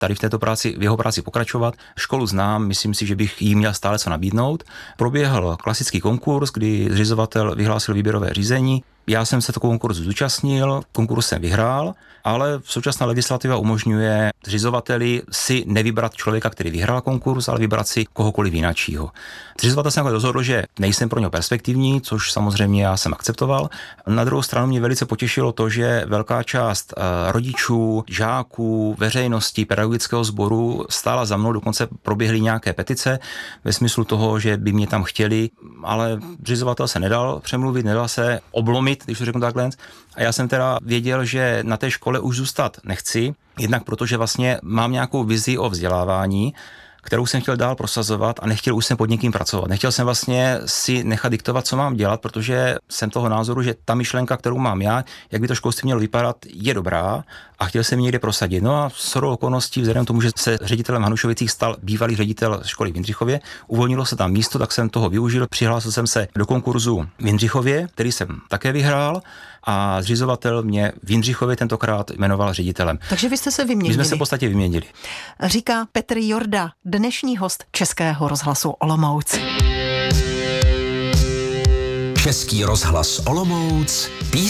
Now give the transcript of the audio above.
tady v jeho práci pokračovat. Školu znám, myslím si, že bych jí měl stále co nabídnout. Proběhl klasický konkurs, kdy zřizovatel vyhlásil výběrové řízení. Já jsem se takového konkurzu zúčastnil, konkurs jsem vyhrál, ale současná legislativa umožňuje zřizovateli si nevybrat člověka, který vyhrál konkurs, ale vybrat si kohokoliv jináčího. Zřizovatel se rozhodl, že nejsem pro něho perspektivní, což samozřejmě já jsem akceptoval. Na druhou stranu mě velice potěšilo to, že velká část rodičů, žáků, veřejnosti, pedagogického sboru stála za mnou, dokonce proběhly nějaké petice ve smyslu toho, že by mě tam chtěli, ale zřizovatel se nedal přemluvit, nedal se oblomit, když to řeknu takhle. A já jsem teda věděl, že na té škole už zůstat nechci, jednak protože vlastně mám nějakou vizi o vzdělávání, kterou jsem chtěl dál prosazovat a nechtěl už jsem pod někým pracovat. Nechtěl jsem vlastně si nechat diktovat, co mám dělat, protože jsem toho názoru, že ta myšlenka, kterou mám já, jak by to školství mělo vypadat, je dobrá a chtěl jsem ji někde prosadit. No a shodou okolností, vzhledem k tomu, že se ředitelem Hanušovicích stal bývalý ředitel školy v Jindřichově, uvolnilo se tam místo, tak jsem toho využil, přihlásil jsem se do konkurzu v Jindřichově, který jsem také vyhrál. A zřizovatel mě v Jindřichově tentokrát jmenoval ředitelem. Takže vy jste se vyměnili. My jsme se v podstatě vyměnili. Říká Petr Jorda, dnešní host Českého rozhlasu Olomouc. Český rozhlas Olomouc,